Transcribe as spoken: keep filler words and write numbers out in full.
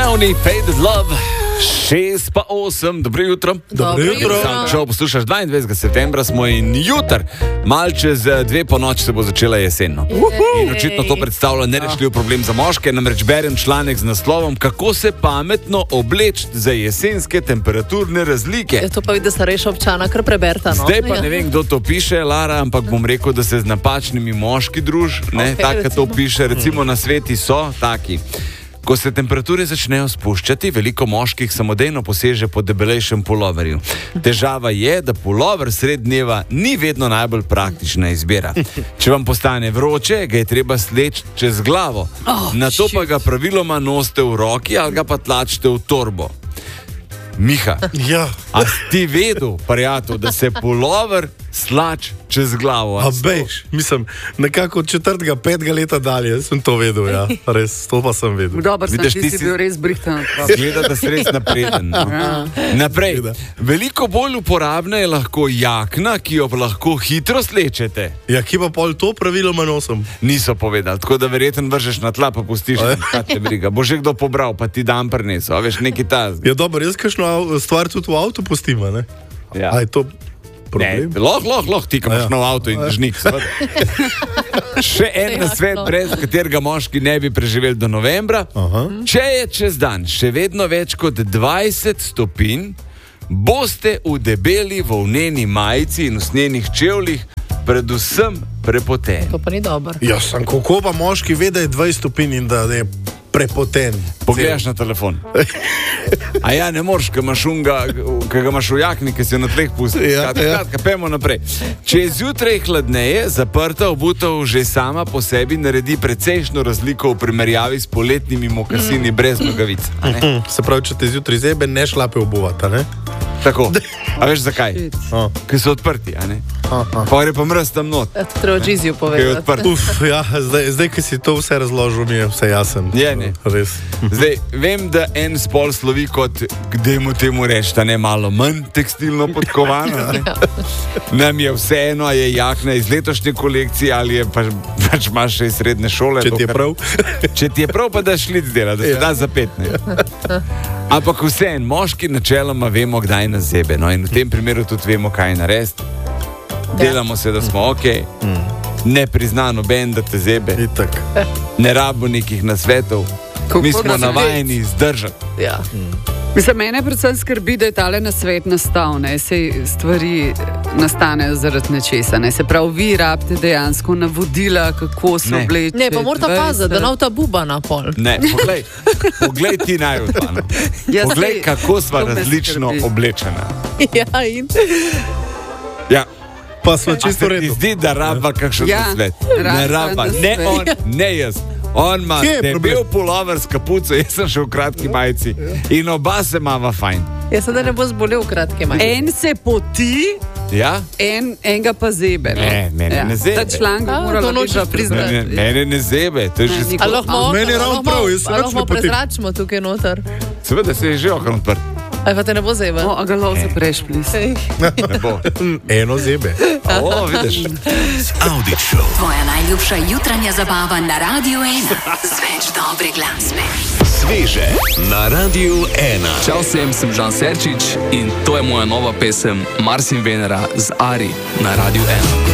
Brownie, Faded Love. šest pa osem, dobro jutro. Dobro jutro. Če poslušaš dvaindvajsetega septembra, smo in jutr, mal čez dve po noči se bo začela jesen. In očitno to predstavlja nerešljiv problem za moške, namreč berem članek z naslovom Kako se pametno obleči za jesenske temperaturne razlike. Je to pa vidi, da starejša občana kar preberta. No? Zdaj pa ne vem, kdo to piše, Lara, ampak bom rekel, da se z napačnimi moški druž, ne, Okay, tako to recimo. piše, recimo na sveti so taki. Ko se temperature začnejo spuščati, veliko moških samodejno poseže po debelejšem puloverju. Težava je, da pulover sred dneva ni vedno najbolj praktična izbira. Če vam postane vroče, ga je treba sleči čez glavo. Oh, Nato pa shit. ga praviloma nosite v roki ali ga pa tlačite v torbo. Miha, Ja, a si ti vedel, prijatelj, da se pulover slač čez glavo? a bejš, mislim, nekako od četrtega, petega leta dalje sem to vedel, ja, res, to pa sem vedel. Dobro, sem Vidiš, ti ti si si- bil res brihten. Gleda, da si res napreden. No. Naprej. Veliko bolj uporabna je lahko jakna, ki jo lahko hitro slečete. Ja, ki pa pol to praviloma nosim. Niso povedali, tako da verjetno vržeš na tla, pa pustiš, kaj te briga. Bo že kdo pobral, pa ti dan prinesel, a veš, neki ta. Ja, dobro, jaz kakšno av- stvar tudi v avtu pustim, a ne? Ja. A je to Ne, problem? lahko, lahko, lahko, ti, ki imaš Ja. nov avto in držnik, seveda. Še en nasvet, brez katerega moški ne bi preživeli do novembra. Aha. Če je čez dan še vedno več kot dvajset stopinj, boste v debeli volneni majici in usnjenih čevljih predvsem prepoteni. To pa ni dobro. Ja, sem kako pa moški ve, da je dvajset stopinj in da je prepoten. Pogledaš na telefon. A ja, ne moreš, ker imaš unga, ki ga imaš v jakni, ki si jo na tleh pusti. Ja, Skratka, ja. skratka, pojmo naprej. Če je zjutraj hladneje, zaprta obutev že sama po sebi naredi precejšno razliko v primerjavi s poletnimi mokasini brez nogavic. a ne? Hm, se pravi, če te zjutraj zebe, ne šlape obuvata, ne? Tako. A veš zakaj? A. Ker so odprti, a ne? Aha. Pa gre pa mraz tam not, E, To treba Džiziju ki je povedati. odprt. Uf, ja, zdaj, zdaj, ki si to vse razložil, mi je vse jasen. Je, ne? Res. Zdaj, vem, da en spol slovi kot, kde mu temu reči, da ne malo manj tekstilno podkovano. Ne? Nam je vseeno, a je jakna iz letošnje kolekcije ali je pač, pač imaš še iz srednje šole. Če ti je dokler- prav. Če ti je prav, pa da šlic dela, da se Ja. da zapetne. Ampak vse en, moški načeloma vemo, kdaj nas zebe. No, in v tem primeru tudi vemo, kaj narediti. Delamo se, da smo ok, ne prizna noben, da te zebe, Itak. ne rabo nekih nasvetov. Kako Mi smo nasvet? navajeni zdržati. Ja. Mislim, mene predvsem skrbi, da je tale nasvet nastal, ne, sej stvari nastanejo zaradi nečesa, ne, se pravi, vi rabite dejansko navodila, kako se Ne. obleči. Ne, pa morate paziti, da nav ta buba na pol. Ne, poglej, poglej ti najvotano. Ja, Poglej, sej, kako sva to me različno skrbi. oblečena. Ja, in Ja, Pa smo a čisto se ti redo. zdi, da raba kakšen Ja, nasvet? raba Ne raba, nasvet. ne on, ne jaz. On ima Kje je debel problem? pulover s kapuco, jaz sem še v kratki majici. In oba se imava fajn. jaz se da ne bo zbolel v kratke majice. En se poti, Ja? en, enega pa zebe. no. Ne, mene ne zebe. Ta članek A, mora to nočeš biti priznati. Mene, mene ne zebe, to je že Ne, sk- nikoli. A lahko Meni je ravno prav, jaz se a nič lahko ne potim. prezračimo tukaj noter. Seveda se je že okno odprt. Aj pa te ne bo zebe. O, a ga lahko zapreš, plis. Ne bo. Eno zebe. O, vidiš. Audi Show. Tvoja najljubša jutranja zabava na Radiu ena z več dobre glasbe. Sveže na Radiu ena. Čau vsem, sem Žan Serčič in to je moja nova pesem Mars in Venera z Ari na Radiu ena.